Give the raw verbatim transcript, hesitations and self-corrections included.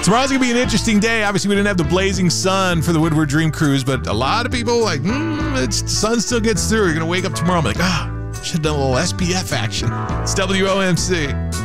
Tomorrow's going to be an interesting day. Obviously, we didn't have the blazing sun for the Woodward Dream Cruise, but a lot of people like, mm, it's, the sun still gets through. You're going to wake up tomorrow and be like, ah, should have done a little S P F action. It's W O M C.